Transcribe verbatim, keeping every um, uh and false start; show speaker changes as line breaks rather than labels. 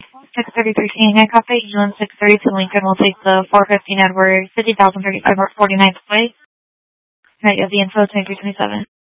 six thirty-three King Hancock, U N six thirty-two Lincoln will take the four fifteen Edward, fifty thousand thirty-five forty-ninth way. Right, you have the info, twenty-three twenty-seven.